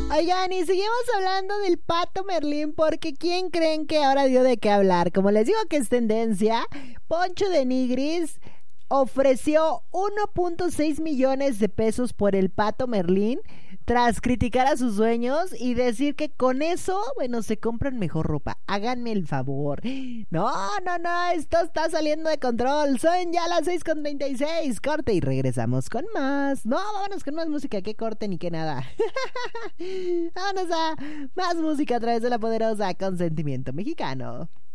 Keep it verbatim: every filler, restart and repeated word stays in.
Oigan, y seguimos hablando del Pato Merlín porque ¿quién creen que ahora dio de qué hablar? Como les digo que es tendencia, Poncho de Nigris ofreció uno punto seis millones de pesos por el Pato Merlín tras criticar a sus dueños y decir que con eso, bueno, se compran mejor ropa. Háganme el favor. No, no, no, esto está saliendo de control. Son ya las seis con treinta y seis. Corte y regresamos con más. No, vámonos con más música. Que corte ni que nada. Vámonos a más música a través de la poderosa Consentimiento Mexicano.